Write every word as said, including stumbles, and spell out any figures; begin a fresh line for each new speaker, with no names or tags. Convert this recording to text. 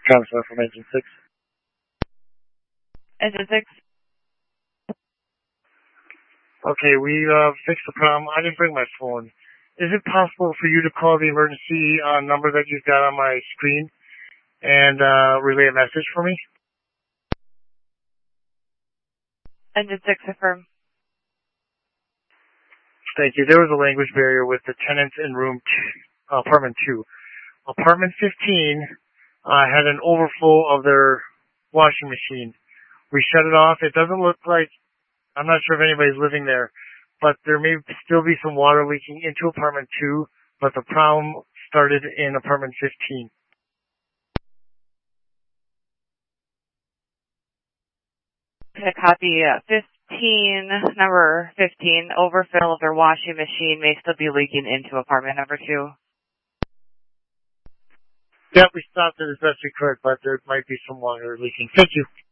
Transfer from engine six.
Engine six.
Okay, we uh, fixed the problem. I didn't bring my phone. Is it possible for you to call the emergency uh, number that you've got on my screen and uh, relay a message for me?
Engine six, affirm.
Thank you. There was a language barrier with the tenants in room two, uh, apartment two. Apartment fifteen uh, had an overflow of their washing machine. We shut it off. It doesn't look like, I'm not sure if anybody's living there, but there may still be some water leaking into apartment two, but the problem started in apartment fifteen.
Okay, copy uh, fifteen, number fifteen, overfill of their washing machine may still be leaking into apartment number two.
Yeah, we stopped it as best we could, but there might be some water leaking. Thank you.